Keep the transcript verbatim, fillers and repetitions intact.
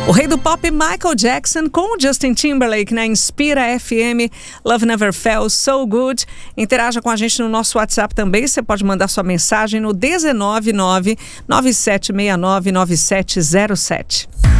O rei do pop Michael Jackson com Justin Timberlake na Inspira F M. Love Never Felt So Good. Interaja com a gente no nosso WhatsApp também. Você pode mandar sua mensagem no um nove nove nove sete seis nove nove sete zero sete.